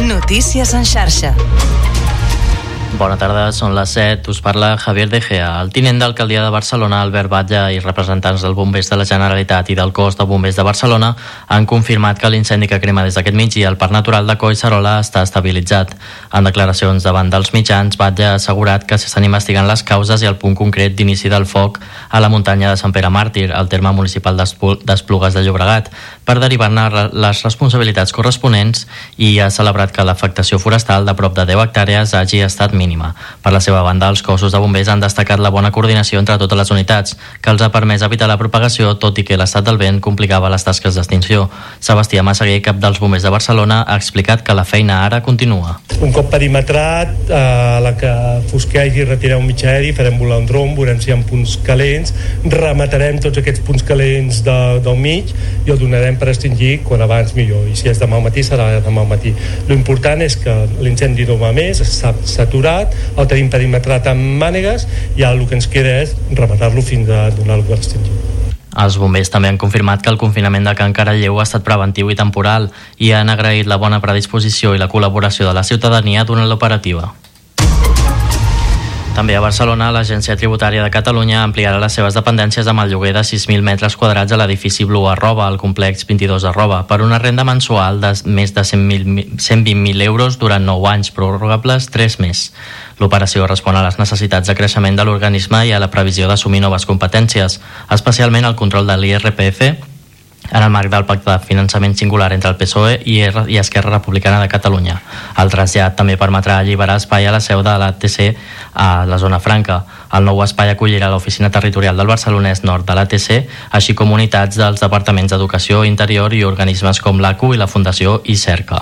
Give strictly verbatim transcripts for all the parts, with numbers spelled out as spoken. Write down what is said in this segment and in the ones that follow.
Notícies en xarxa. Bona tarda, són les set, us parla Javier De Gea. El tinent d'alcaldia de Barcelona, Albert Batlle, i representants del Bombers de la Generalitat i del Cos de Bombers de Barcelona han confirmat que l'incendi que crema des d'aquest migdia al Parc Natural de Collserola està estabilitzat. En declaracions davant dels mitjans, Batlle ha assegurat que s'estan investigant les causes i el punt concret d'inici del foc a la muntanya de Sant Pere Màrtir, al terme municipal d'Esplugues de Llobregat, per derivar-ne les responsabilitats corresponents, i ha celebrat que l'afectació forestal de prop de deu hectàrees hagi estat mínima. Per la seva banda, els cossos de bombers han destacat la bona coordinació entre totes les unitats, que els ha permès evitar la propagació, tot i que l'estat del vent complicava les tasques d'extinció. Sebastià Massaguer, cap dels bombers de Barcelona, ha explicat que la feina ara continua. Un cop perimetrat, a la que fosquegi i retirem un mitjà aeri, farem volar un dron, veurem si hi ha punts calents, rematarem tots aquests punts calents de, del mig i el donarem per extingir quan abans millor, i si és demà al matí serà demà al matí. L'important és que l'incendi no va més, està saturat, el tenim perimetrat amb mànegues i ara el que ens queda és rematar-lo fins a donar-lo per extingir. Els bombers també han confirmat que el confinament de Can Caralleu ha estat preventiu i temporal i han agraït la bona predisposició i la col·laboració de la ciutadania durant l'operativa. També a Barcelona, l'Agència Tributària de Catalunya ampliarà les seves dependències amb el lloguer de sis mil metres quadrats a l'edifici Blue Arroba, al complex vint-i-dos Arroba, per una renda mensual de més de cent vint mil euros durant nou anys, prorrogables tres més. L'operació respon a les necessitats de creixement de l'organisme i a la previsió d'assumir noves competències, especialment el control de l'I R P F, en el marc del pacte de finançament singular entre el P S O E i, i Esquerra Republicana de Catalunya. El trasllat també permetrà alliberar espai a la seu de l'A T C a la zona franca. El nou espai acollirà l'oficina territorial del Barcelonès Nord de l'A T C, així com unitats dels departaments d'Educació, Interior i organismes com l'A C U i la Fundació ICERCA.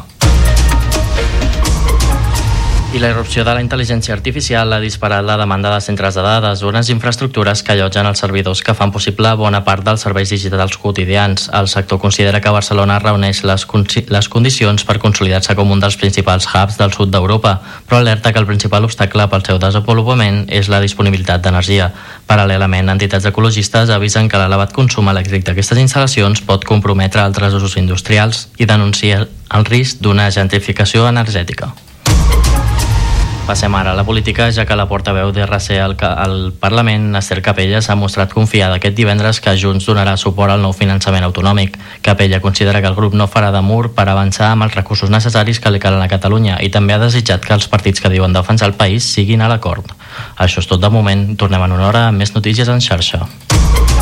I la irrupció de la intel·ligència artificial ha disparat la demanda de centres de dades, unes infraestructures que allotgen els servidors que fan possible bona part dels serveis digitals quotidians. El sector considera que Barcelona reuneix les, les condicions per consolidar-se com un dels principals hubs del sud d'Europa, però alerta que el principal obstacle pel seu desenvolupament és la disponibilitat d'energia. Paral·lelament, entitats ecologistes avisen que l'elevat consum elèctric d'aquestes instal·lacions pot comprometre altres usos industrials i denuncien el risc d'una gentrificació energètica. Passem ara a la política, ja que la portaveu d'R C al, al Parlament, Esther Capella, s'ha mostrat confiada aquest divendres que Junts donarà suport al nou finançament autonòmic. Capella considera que el grup no farà de mur per avançar amb els recursos necessaris que li calen a Catalunya i també ha desitjat que els partits que diuen defensar el país siguin a l'acord. Això és tot de moment. Tornem en una hora amb més notícies en xarxa.